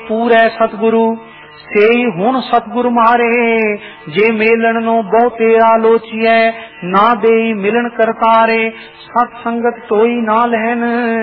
पूरै सतगुरु सेई हुण सतगुरु मारे। जे मेलन नो बहुते आलोचिए ना देई मिलन करतारे। सत संगत तोई ना लहन